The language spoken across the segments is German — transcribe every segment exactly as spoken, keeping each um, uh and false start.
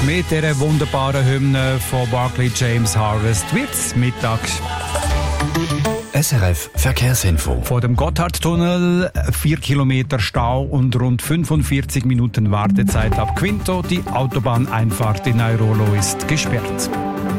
Mit dieser wunderbaren Hymne von Barclay James Harvest wird's Mittag. S R F Verkehrsinfo. Vor dem Gotthardtunnel vier Kilometer Stau und rund fünfundvierzig Minuten Wartezeit ab Quinto. Die Autobahneinfahrt in Airolo ist gesperrt.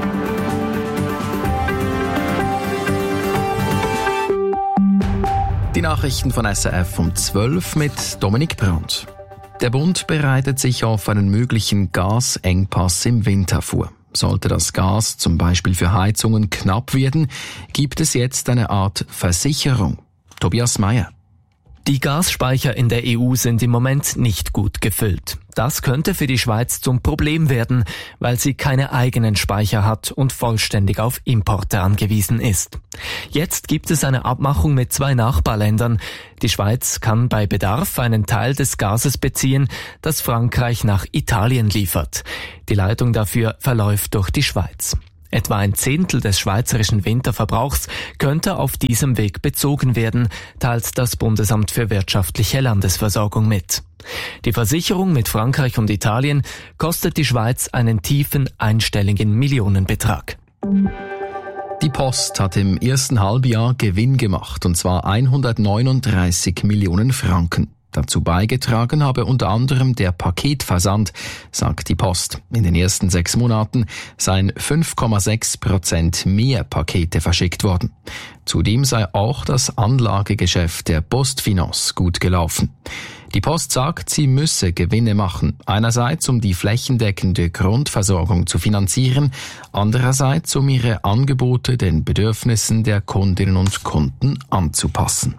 Die Nachrichten von S R F um zwölf mit Dominik Brandt. Der Bund bereitet sich auf einen möglichen Gasengpass im Winter vor. Sollte das Gas zum Beispiel für Heizungen knapp werden, gibt es jetzt eine Art Versicherung. Tobias Meyer. Die Gasspeicher in der E U sind im Moment nicht gut gefüllt. Das könnte für die Schweiz zum Problem werden, weil sie keine eigenen Speicher hat und vollständig auf Importe angewiesen ist. Jetzt gibt es eine Abmachung mit zwei Nachbarländern. Die Schweiz kann bei Bedarf einen Teil des Gases beziehen, das Frankreich nach Italien liefert. Die Leitung dafür verläuft durch die Schweiz. Etwa ein Zehntel des schweizerischen Winterverbrauchs könnte auf diesem Weg bezogen werden, teilt das Bundesamt für wirtschaftliche Landesversorgung mit. Die Versicherung mit Frankreich und Italien kostet die Schweiz einen tiefen einstelligen Millionenbetrag. Die Post hat im ersten Halbjahr Gewinn gemacht, und zwar hundertneununddreißig Millionen Franken. Dazu beigetragen habe unter anderem der Paketversand, sagt die Post. In den ersten sechs Monaten seien fünf Komma sechs Prozent mehr Pakete verschickt worden. Zudem sei auch das Anlagegeschäft der PostFinance gut gelaufen. Die Post sagt, sie müsse Gewinne machen. Einerseits, um die flächendeckende Grundversorgung zu finanzieren, andererseits, um ihre Angebote den Bedürfnissen der Kundinnen und Kunden anzupassen.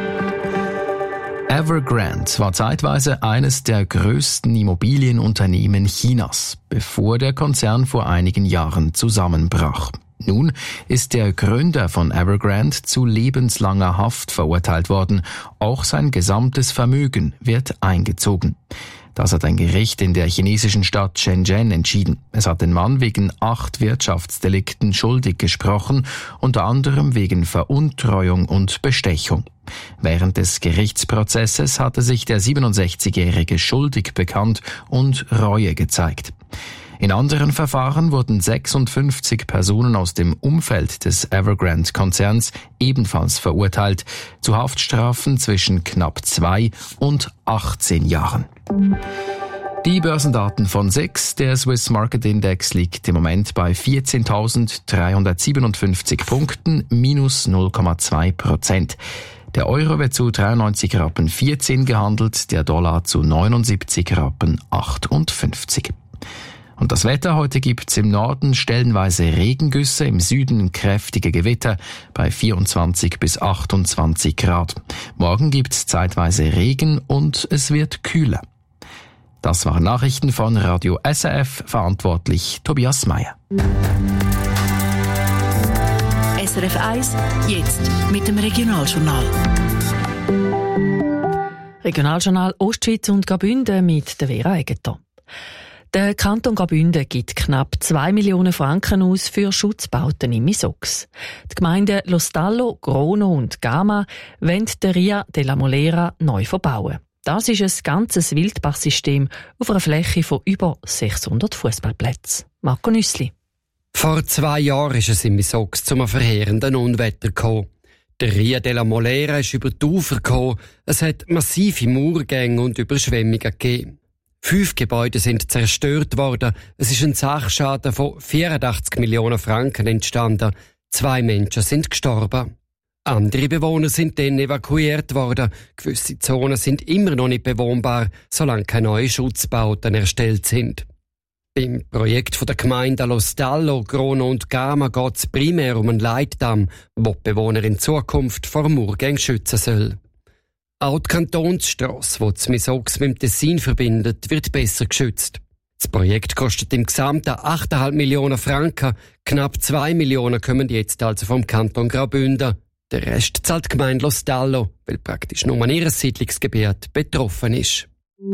Evergrande war zeitweise eines der größten Immobilienunternehmen Chinas, bevor der Konzern vor einigen Jahren zusammenbrach. Nun ist der Gründer von Evergrande zu lebenslanger Haft verurteilt worden. Auch sein gesamtes Vermögen wird eingezogen. Das hat ein Gericht in der chinesischen Stadt Shenzhen entschieden. Es hat den Mann wegen acht Wirtschaftsdelikten schuldig gesprochen, unter anderem wegen Veruntreuung und Bestechung. Während des Gerichtsprozesses hatte sich der siebenundsechzigjährige schuldig bekannt und Reue gezeigt. In anderen Verfahren wurden sechsundfünfzig Personen aus dem Umfeld des Evergrande-Konzerns ebenfalls verurteilt, zu Haftstrafen zwischen knapp zwei und achtzehn Jahren. Die Börsendaten von S I X, der Swiss Market Index, liegt im Moment bei vierzehntausenddreihundertsiebenundfünfzig Punkten, minus null Komma zwei Prozent. Der Euro wird zu dreiundneunzig Rappen vierzehn gehandelt, der Dollar zu neunundsiebzig Rappen achtundfünfzig. Und das Wetter: heute gibt's im Norden stellenweise Regengüsse, im Süden kräftige Gewitter bei vierundzwanzig bis achtundzwanzig Grad. Morgen gibt's zeitweise Regen und es wird kühler. Das waren Nachrichten von Radio S R F, verantwortlich Tobias Meyer. S R F eins, jetzt mit dem Regionaljournal. Regionaljournal Ostschweiz und Graubünden mit der Vera Egeter. Der Kanton Graubünden gibt knapp zwei Millionen Franken aus für Schutzbauten im Misox. Die Gemeinden Lo Stallo, Grono und Gama wollen den Ria della Molera neu verbauen. Das ist ein ganzes Wildbachsystem auf einer Fläche von über sechshundert Fußballplätzen. Marco Nüssli. Vor zwei Jahren ist es im Misox zu einem verheerenden Unwetter gekommen. Der Ria della Molera ist über die Ufer gekommen. Es hat massive Murgänge und Überschwemmungen gegeben. Fünf Gebäude sind zerstört worden. Es ist ein Sachschaden von vierundachtzig Millionen Franken entstanden. Zwei Menschen sind gestorben. Andere Bewohner sind dann evakuiert worden. Gewisse Zonen sind immer noch nicht bewohnbar, solange keine neuen Schutzbauten erstellt sind. Beim Projekt der Gemeinden Lo Stallo, Grono und Gama geht es primär um einen Leitdamm, der die Bewohner in Zukunft vor Murgängen schützen soll. Auch die Kantonsstrasse, die das Misox mit dem Tessin verbindet, wird besser geschützt. Das Projekt kostet im Gesamten acht Komma fünf Millionen Franken. Knapp zwei Millionen kommen jetzt also vom Kanton Graubünden. Der Rest zahlt die Gemeinde Lo Stallo, weil praktisch nur ihr Siedlungsgebiet betroffen ist.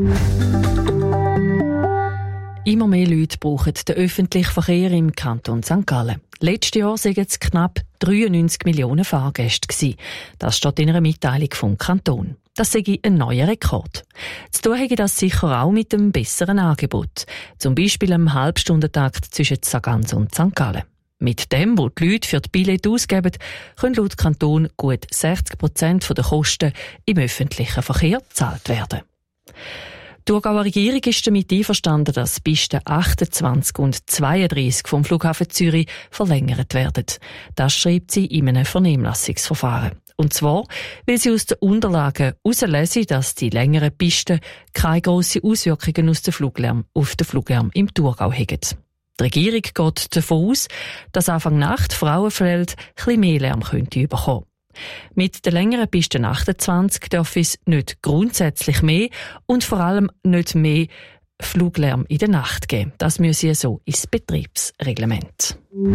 Immer mehr Leute brauchen den öffentlichen Verkehr im Kanton Sankt Gallen. Letztes Jahr waren es knapp dreiundneunzig Millionen Fahrgäste gewesen. Das steht in einer Mitteilung vom Kanton. Das sei ein neuer Rekord. Zu tun hätte das sicher auch mit einem besseren Angebot. Zum Beispiel am Halbstundentakt zwischen Sargans und Sankt Gallen. Mit dem, wo die Leute für die Billette ausgeben, können laut Kanton gut sechzig Prozent der Kosten im öffentlichen Verkehr gezahlt werden. Die Thurgauer Regierung ist damit einverstanden, dass die Pisten achtundzwanzig und zweiunddreissig vom Flughafen Zürich verlängert werden. Das schreibt sie in einem Vernehmlassungsverfahren. Und zwar, weil sie aus den Unterlagen herauslesen, dass die längeren Pisten keine grossen Auswirkungen aus dem Fluglärm auf den Fluglärm im Thurgau haben. Die Regierung geht davon aus, dass Anfang Nacht Frauenfeld etwas mehr Lärm könnte bekommen. Mit den längeren Pisten achtundzwanzig darf es nicht grundsätzlich mehr und vor allem nicht mehr Fluglärm in der Nacht geben. Das müsse so ins Betriebsreglement.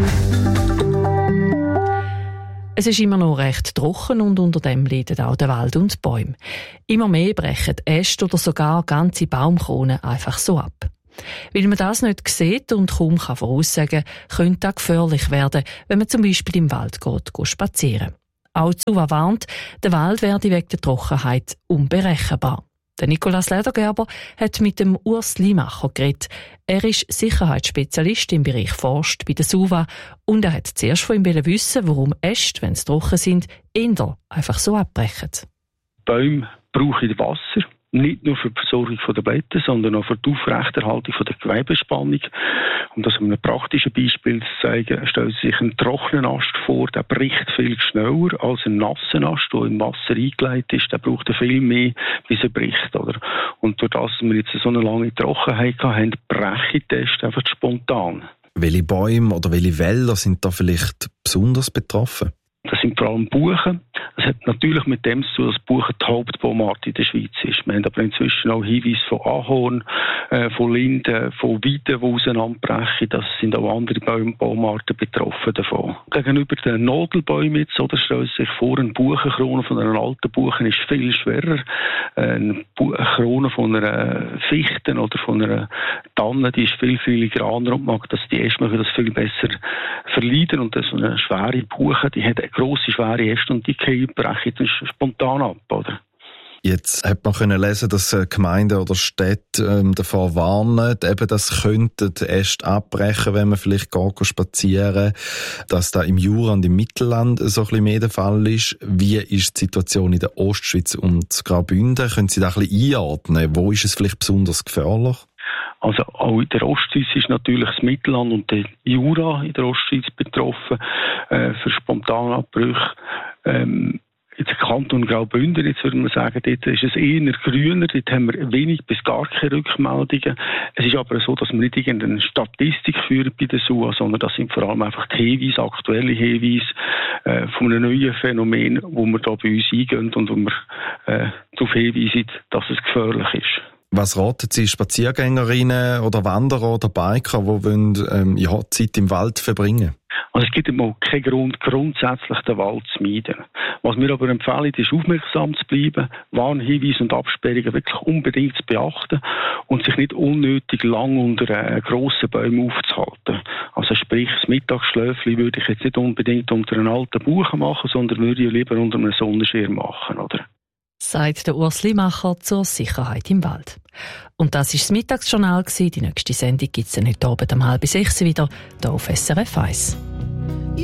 Es ist immer noch recht trocken und unter dem leiden auch der Wald und die Bäume. Immer mehr brechen Äste oder sogar ganze Baumkronen einfach so ab. Weil man das nicht sieht und kaum voraussagen kann, könnte das gefährlich werden, wenn man zum Beispiel im Wald geht, geht spazieren. Auch Zuwa warnt, der Wald werde wegen der Trockenheit unberechenbar. Der Nikolaus Ledergerber hat mit dem Urs Limacher geredet. Er ist Sicherheitsspezialist im Bereich Forst bei der Suva und er hat zuerst von ihm wissen, warum Äste, wenn sie trocken sind, eher einfach so abbrechen. Bäume brauchen Wasser. Nicht nur für die Versorgung der Blätter, sondern auch für die Aufrechterhaltung der Gewebespannung. Um das an einem praktischen Beispiel zu zeigen, stellt sich einen trockenen Ast vor, der bricht viel schneller als ein nassen Ast, der im Wasser eingelegt ist. Der braucht viel mehr, bis er bricht. Oder? Und durch das, dass wir jetzt so eine lange Trockenheit hatten, brechen die Äste einfach spontan. Welche Bäume oder welche Wälder sind da vielleicht besonders betroffen? Das sind vor allem Buchen. Das hat natürlich mit dem zu tun, dass Buchen die Hauptbaumart in der Schweiz ist. Wir haben aber inzwischen auch Hinweise von Ahorn, äh, von Linden, von Weiden, die auseinanderbrechen. Das sind auch andere Baum- Baumarten betroffen davon. Gegenüber den Nadelbäumen jetzt, oder, stellt sich vor, eine Buchenkrone von einer alten Buche ist viel schwerer. Eine Krone von einer Fichte oder von einer Tanne, die ist viel filigraner und mag das, die Äste das viel besser verleiden. Und das ist eine schwere Buche, die hat grosse, schwere Äste und die brechen dann spontan ab, oder? Jetzt hat man können lesen, dass Gemeinden oder Städte ähm, davor warnen, eben das könnte die Äste abbrechen, wenn man vielleicht geht spazieren, dass da im Jura und im Mittelland so ein bisschen mehr der Fall ist. Wie ist die Situation in der Ostschweiz und Graubünden? Können Sie da ein bisschen einordnen? Wo ist es vielleicht besonders gefährlich? Also auch in der Ostschweiz ist natürlich das Mittelland und der Jura in der Ostschweiz betroffen äh, für Spontanabbrüche. Ähm, in der Kanton Graubünden, jetzt würde man sagen, dort ist es eher grüner, dort haben wir wenig bis gar keine Rückmeldungen. Es ist aber so, dass wir nicht irgendeine Statistik führen bei der S U A, sondern das sind vor allem einfach die Hinweise, aktuelle Hinweise äh, von einem neuen Phänomen, wo wir da bei uns eingehen und wo wir äh, darauf hinweisen, dass es gefährlich ist. Was raten Sie Spaziergängerinnen oder Wanderer oder Biker, die wollen, ähm, ja, Zeit im Wald verbringen? Also es gibt immer keinen Grund, grundsätzlich den Wald zu meiden. Was wir aber empfehlen, ist aufmerksam zu bleiben, Warnhinweise und Absperrungen wirklich unbedingt zu beachten und sich nicht unnötig lang unter äh, grossen Bäumen aufzuhalten. Also sprich, das Mittagsschläfchen würde ich jetzt nicht unbedingt unter einen alten Buchen machen, sondern würde ich lieber unter einem Sonnenschirm machen, oder? Sagt der Urs Limacher zur Sicherheit im Wald. Und das war das Mittagsjournal. Die nächste Sendung gibt es dann heute Abend um halb sechs wieder, hier auf S R F eins.